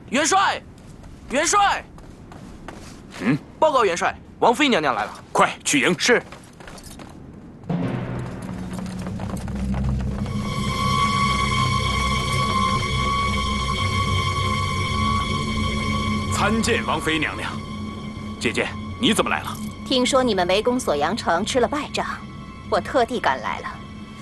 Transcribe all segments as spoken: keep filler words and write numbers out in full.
元帅，元帅， 嗯， 报告元帅，王妃娘娘来了， 快去迎。 是。 参见王妃娘娘。姐姐，你怎么来了？ 听说你们围攻锁阳城吃了败仗，我特地赶来了。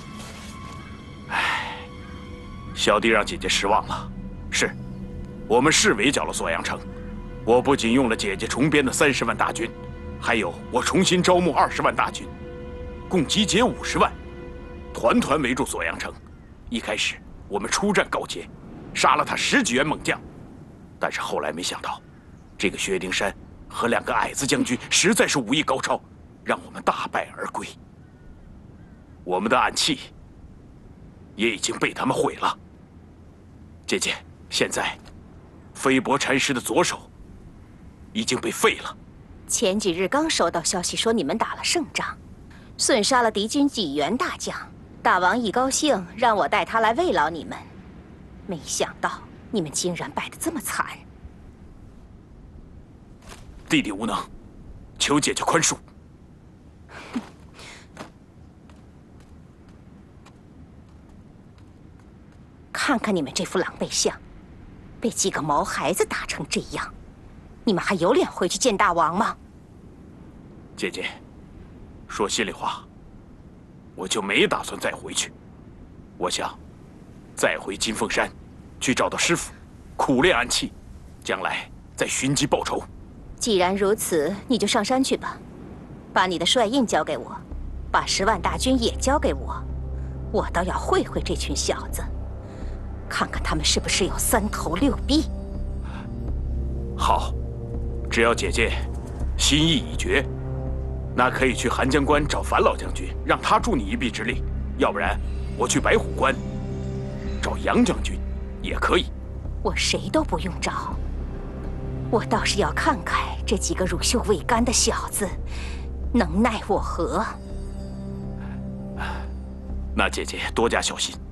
唉，小弟让姐姐失望了。是，我们是围剿了锁阳城。我不仅用了姐姐重编的三十万大军，还有我重新招募二十万大军，共集结五十万，团团围住锁阳城。一开始我们出战高阶，杀了他十几员猛将，但是后来没想到，这个薛丁山和两个矮子将军实在是武艺高超，让我们大败而归。我们的暗器也已经被他们毁了。姐姐，现在飞伯禅师的左手已经被废了。 前几日刚收到消息说你们打了胜仗，损杀了敌军几员大将。大王一高兴，让我带他来慰劳你们。没想到你们竟然败得这么惨。 弟弟无能，求姐姐宽恕。 看看你们这副狼狈相，被几个毛孩子打成这样，你们还有脸回去见大王吗？ 姐姐，说心里话，我就没打算再回去。我想再回金凤山，去找到师傅，苦练暗器，将来再寻机报仇。 既然如此，你就上山去吧，把你的帅印交给我，把十万大军也交给我，我倒要会会这群小子，看看他们是不是有三头六臂。 好，只要姐姐心意已决，那可以去寒江关找樊老将军，让他助你一臂之力；要不然，我去白虎关找杨将军也可以。 我谁都不用找，我倒是要看看这几个乳臭未干的小子能奈我何。 那姐姐多加小心。